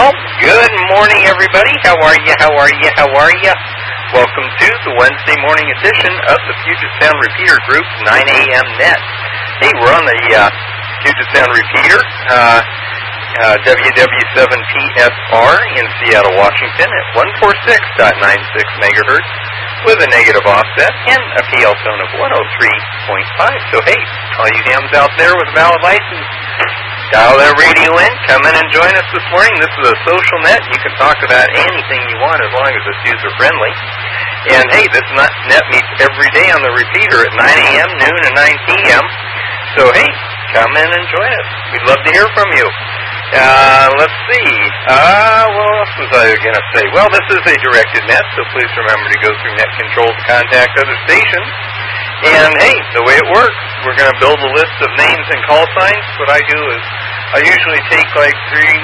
Well, good morning, everybody. How are you? How are you? How are you? Welcome to the Wednesday morning edition of the Puget Sound Repeater Group's 9 a.m. net. Hey, we're on the Puget Sound Repeater, WW7PSR in Seattle, Washington at 146.96 megahertz with a negative offset and a PL tone of 103.5. So, hey, all you hams out there with a valid license, dial that radio in, come in and join us this morning. This is a social net. You can talk about anything you want as long as it's user-friendly. And, hey, this net meets every day on the repeater at 9 a.m., noon, and 9 p.m. So, hey, come in and join us. We'd love to hear from you. Let's see. What else was I going to say? Well, this is a directed net, so please remember to go through net control to contact other stations. And, hey, the way it works, we're going to build a list of names and call signs. What I do is I usually take like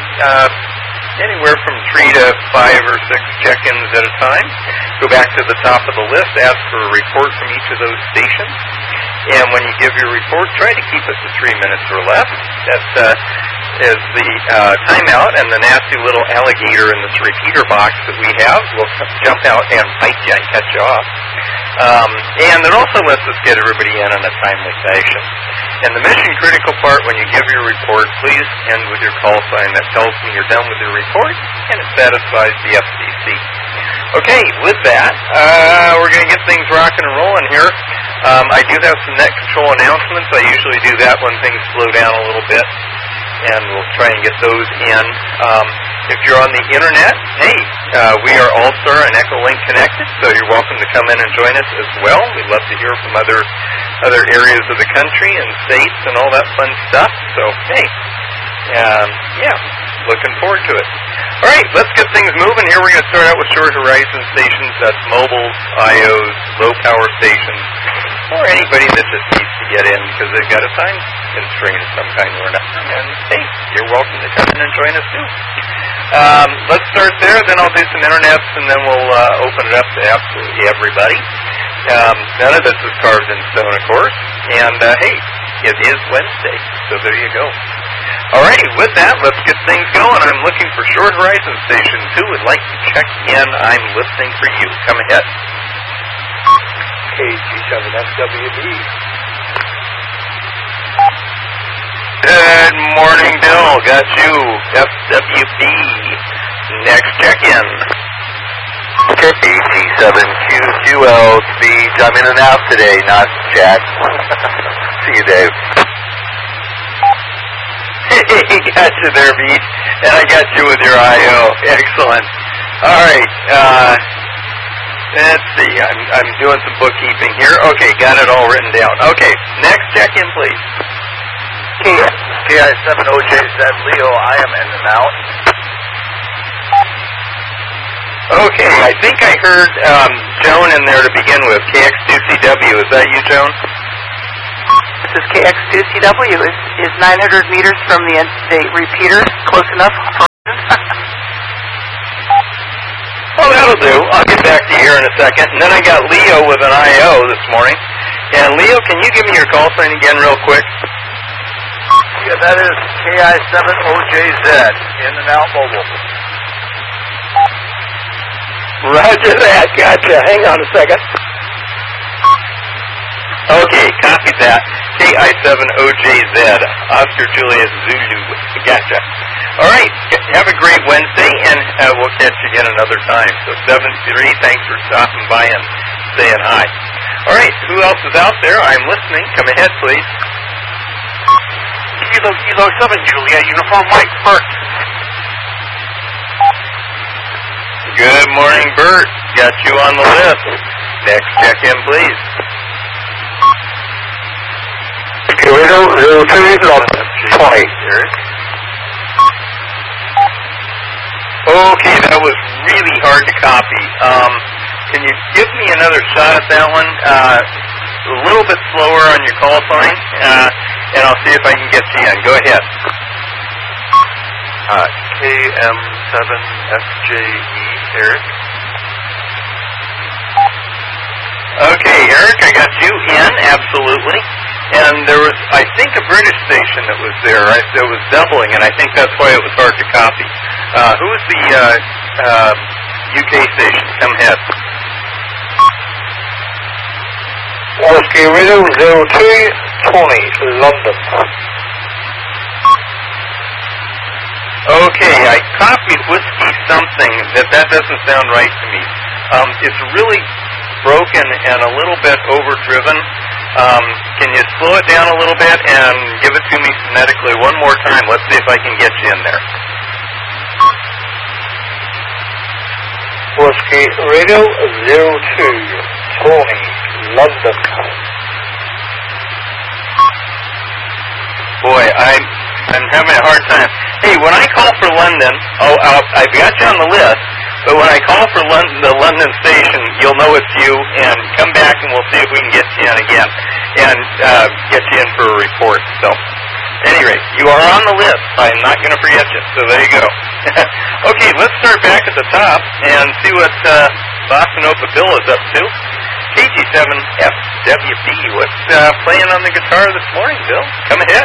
anywhere from 3 to 5 or 6 check-ins at a time. Go back to the top of the list, ask for a report from each of those stations. And when you give your report, try to keep it to 3 minutes or less. That is the timeout, and the nasty little alligator in this repeater box that we have will jump out and bite you and cut you off. And it also lets us get everybody in a timely fashion. And the mission-critical part, when you give your report, please end with your call sign that tells me you're done with your report, and it satisfies the FCC. Okay, with that, we're going to get things rocking and rolling here. I do have some net control announcements. I usually do that when things slow down a little bit, and we'll try and get those in. If you're on the internet, hey, we are All-Star and Echolink connected, so you're welcome to come in and join us as well. We'd love to hear from other areas of the country and states and all that fun stuff. So, hey, yeah, looking forward to it. All right, let's get things moving here. We're going to start out with short horizon stations. That's mobiles, IOs, low-power stations, or anybody that just needs to get in because they've got a time constraint of some kind or another. And, hey, you're welcome to come in and join us, too. Let's start there, then I'll do some internets, and then we'll open it up to absolutely everybody. None of this is carved in stone, of course. And, hey, it is Wednesday, so there you go. All right, with that, let's get things going. I'm looking for short horizon stations. Who would like to check in? I'm listening for you. Come ahead. KG7FWB. Good morning, Bill. Got you. FWB. Next check-in. KG7QQLB. I'm in and out today, not Jack. See you, Dave. Hey, got you there, Beach. And I got you with your I.O. Excellent. All right. Let's see. I'm doing some bookkeeping here. Okay, got it all written down. Okay, next check-in, please. KI7OJZ Leo, I am in and out. Okay, I think I heard Joan in there to begin with. KX2CW, is that you, Joan? This is KX2CW. Is 900 meters from the repeater close enough? Oh, that'll do. I'll get back to you here in a second. And then I got Leo with an I.O. this morning. And Leo, can you give me your call sign again real quick? Yeah, that is KI7OJZ, in and out mobile. Roger that. Gotcha. Hang on a second. Okay, copy that. KI7OJZ, Oscar Juliet Zulu. Gotcha. All right, have a great Wednesday, and we'll catch you again another time. So 7-3, thanks for stopping by and saying hi. All right, who else is out there? I'm listening. Come ahead, please. Kilo 7, Juliet, uniform Mike, Bert. Good morning, Bert. Got you on the list. Next check-in, please. Kilo 20. Okay, that was really hard to copy. Can you give me another shot at that one? A little bit slower on your call sign, and I'll see if I can get you in. Go ahead. KM7FJE, Eric. Okay, Eric, I got you in, absolutely. And there was, I think, a British station that was there. Right? It was doubling, and I think that's why it was hard to copy. Who's the UK station? Come ahead. Whiskey Radio 02, Tony, London. Okay, I copied whiskey something that doesn't sound right to me. It's really broken and a little bit overdriven. Can you slow it down a little bit and give it to me phonetically one more time? Let's see if I can get you in there. Whiskey Radio 02, Tony, London. Boy, I'm having a hard time. Hey, when I call for London, I've got you on the list, but when I call for the London station, you'll know it's you, and come back and we'll see if we can get you in again, and get you in for a report. So, at any rate, you are on the list. I'm not going to forget you, so there you go. Okay, let's start back at the top and see what Boston Opa Bill is up to. KG7FWB, what's playing on the guitar this morning, Bill? Come ahead.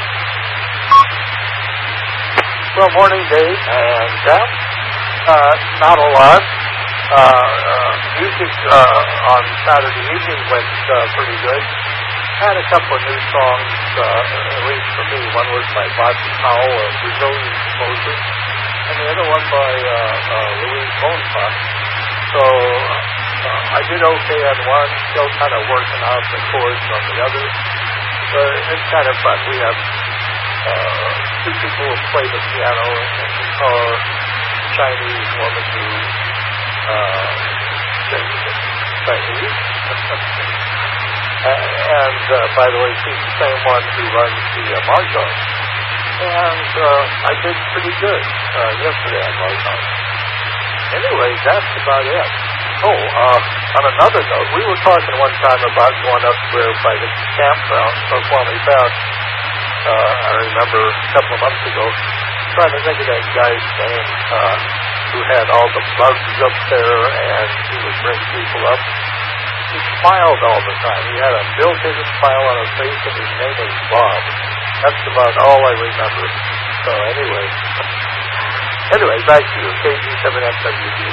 Well, morning, Dave, and not a lot. Music on Saturday evening went pretty good. Had a couple of new songs, at least for me. One was by Bobby Powell, a Brazilian composer, and the other one by Louise Bonaparte. So I did okay on one, still kind of working out the chords on the other. But it's kind of fun. We have two people who play the piano and guitar, Chinese woman who sings Chinese. And by the way, she's the same one who runs the Mahjong. And I did pretty good yesterday on Mahjong. Anyway, that's about it. Oh, on another note, we were talking one time about going up there by the campground, Snoqualmie Pass. I remember a couple of months ago, trying to think of that guy's name who had all the bugs up there, and he would bring people up. He smiled all the time. He had a built-in smile on his face, and his name was Bob. That's about all I remember. So anyway, back to you, KG7FWB.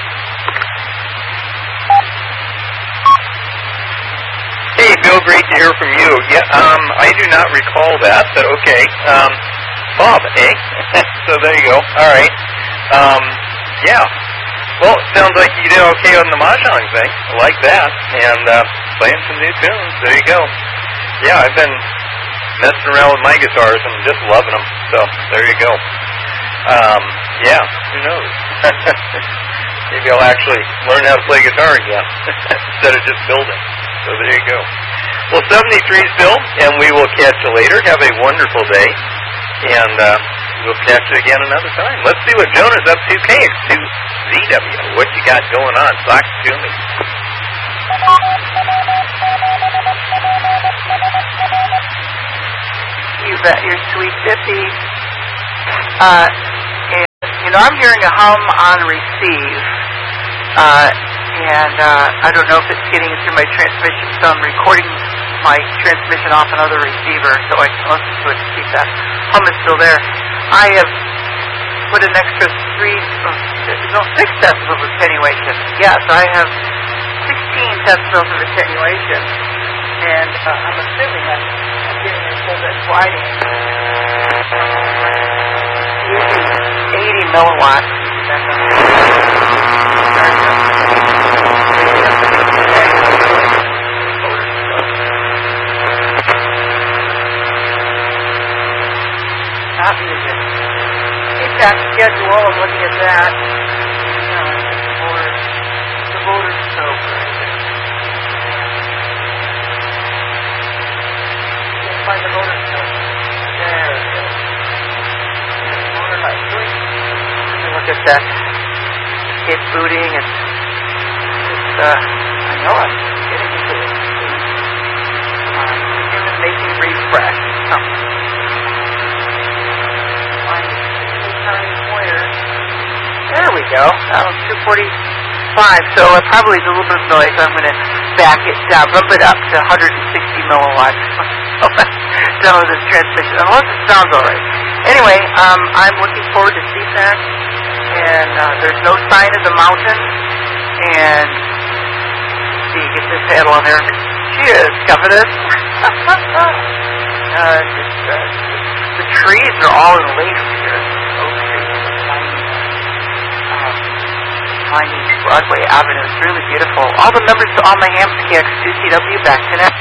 Hey, Bill, great to hear from you. Yeah, I do not recall that, but okay. Bob, eh? So there you go. All right. Yeah. Well, it sounds like you did okay on the Mahjong thing. I like that. And playing some new tunes. There you go. Yeah, I've been messing around with my guitars and just loving them. So there you go. Yeah, who knows? Maybe I'll actually learn how to play guitar again instead of just building. So there you go. Well, 73's Bill, and we will catch you later. Have a wonderful day, and we'll catch you again another time. Let's see what Jonah's up to. KX2ZW, what you got going on? Talk to me. You bet your sweet 50. And, I'm hearing a hum on receive. And I don't know if it's getting through my transmission, so I'm recording my transmission off another receiver so I can listen to it to see if that hum is still there. I have put an extra 6 decibels of attenuation. Yes, I have 16 decibels of attenuation, and I'm assuming I'm getting a full bit sliding. Using 80 milliwatts. Not music. Keep that schedule. I'm looking at that. The motor scope. Can't find the motor scope. There it is. Motor light. Look at that. It's booting and it's, I know I'm getting into it. Making refresh. There we go. That was 245. So it probably is a little bit of noise. I'm going to back it down, bump it up to 160 milliwatts. Down with this transmission. Unless it sounds all right. Anyway, I'm looking forward to CFAC, and there's no sign of the mountain, and let's see, get this handle on there. Cheers, covetous. The trees are all in lace here. Oak trees, tiny Broadway Avenue. It's really beautiful. All the members on my Hams KX2CW back tonight.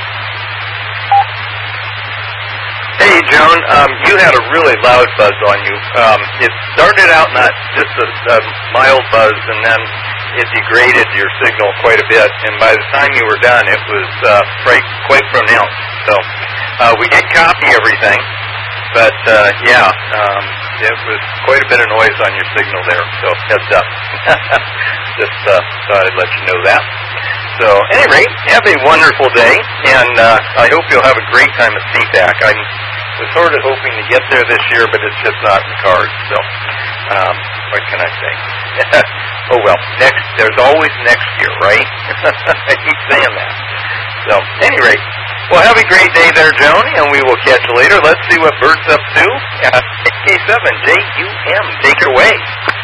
Hey, Joan, you had a really loud buzz on you. It started out not just a mild buzz, and then it degraded your signal quite a bit, and by the time you were done, it was quite pronounced. So we did copy everything, but it was quite a bit of noise on your signal there, so heads up. Just thought I'd let you know that. So, at any rate, have a wonderful day, and I hope you'll have a great time at CFAC. I was sort of hoping to get there this year, but it's just not in the cards, so what can I say? Oh, well, there's always next year, right? I keep saying that. So, at any rate, well, have a great day there, Joan, and we will catch you later. Let's see what Bert's up to. KK7JUM, take it away.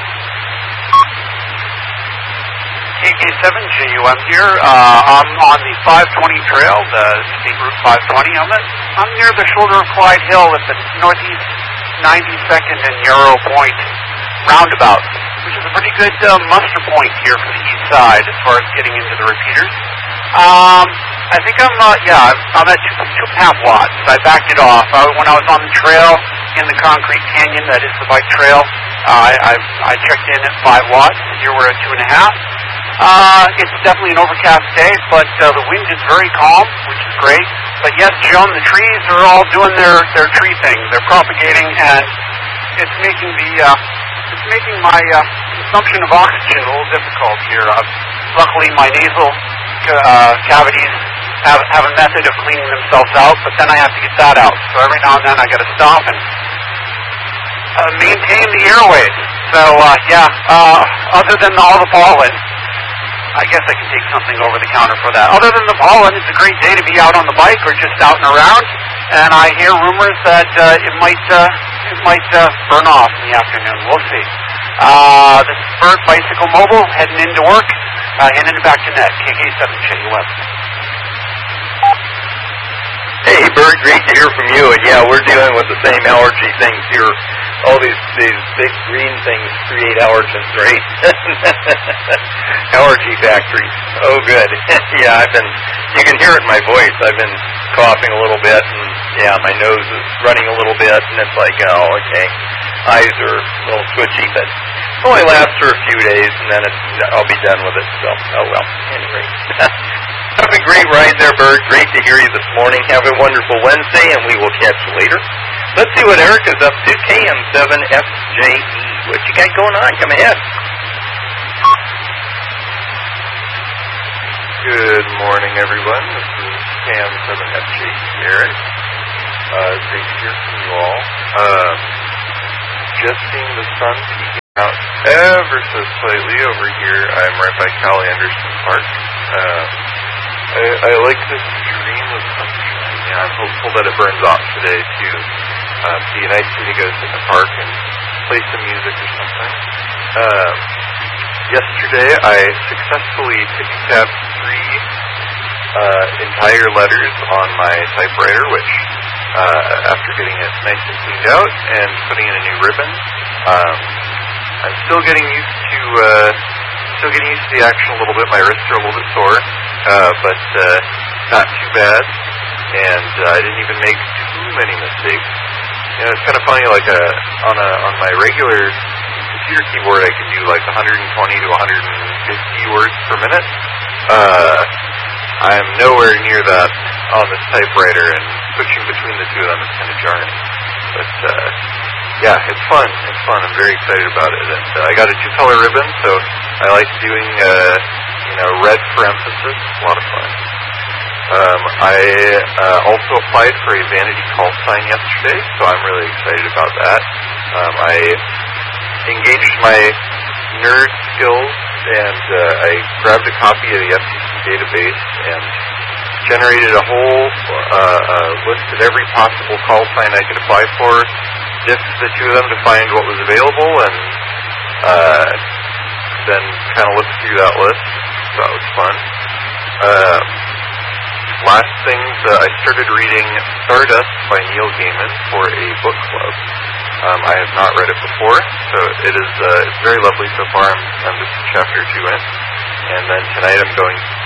KK7JUM here. I'm on the 520 trail, the State Route 520. I'm near the shoulder of Clyde Hill at the northeast 92nd and Yarrow Point roundabout, which is a pretty good muster point here for the east side as far as getting into the repeaters. I think I'm at 2.5 watts. I backed it off. When I was on the trail in the Concrete Canyon, that is the bike trail, I checked in at 5 watts. Here we're at 2.5. It's definitely an overcast day, but the wind is very calm, which is great. But yes, Joan, the trees are all doing their tree thing. They're propagating, and it's making my consumption of oxygen a little difficult here. Luckily, my nasal cavities have a method of cleaning themselves out, but then I have to get that out. So every now and then I got to stop and maintain the airways. So other than all the pollen, I guess I can take something over the counter for that. Other than the pollen, it's a great day to be out on the bike or just out and around. And I hear rumors that it might burn off in the afternoon. We'll see. This is Bert, Bicycle Mobile, heading into work, heading back to net, KK7JUM. Hey, Bert, great to hear from you. And yeah, we're dealing with the same allergy things here. All these big green things create allergens, right? Allergy factories. Oh, good. Yeah, you can hear it in my voice. I've been coughing a little bit, and yeah, my nose is running a little bit, and it's like, oh, okay. Eyes are a little twitchy, but it only lasts for a few days, and then I'll be done with it. So, oh well. Anyway. Have a great ride there, Bert. Great to hear you this morning. Have a wonderful Wednesday, and we will catch you later. Let's see what Eric is up to. KM7FJE. What you got going on? Come ahead. Good morning, everyone. This is KM7FJE, Eric. Great to hear from you all. Just seeing the sun peeking out ever so slightly over here. I'm right by Callie Anderson Park. I like this dream of sunshine. Yeah, I'm hopeful that it burns off today, too. Be nice to go sit in the park and play some music or something. Yesterday, I successfully tick-tapped 3 entire letters on my typewriter, which, after getting it nice and cleaned out and putting in a new ribbon, I'm still getting used to the action a little bit. My wrists are a little bit sore, but not too bad. And I didn't even make too many mistakes. You know, it's kind of funny. Like on my regular computer keyboard, I can do like 120 to 150 words per minute. I'm nowhere near that on this typewriter, and switching between the two of them is kind of jarring. But yeah, it's fun. It's fun. I'm very excited about it. And I got a 2-color ribbon, so I like doing red for emphasis. It's a lot of fun. I also applied for a vanity call sign yesterday, so I'm really excited about that. I engaged my nerd skills, and I grabbed a copy of the FCC database and generated a whole listed every possible call sign I could apply for, dipped the two of them to find what was available, and then kind of looked through that list. So that was fun. Last thing, I started reading Stardust by Neil Gaiman for a book club. I have not read it before, so it's very lovely so far. I'm just chapter 2 in. And then tonight I'm going to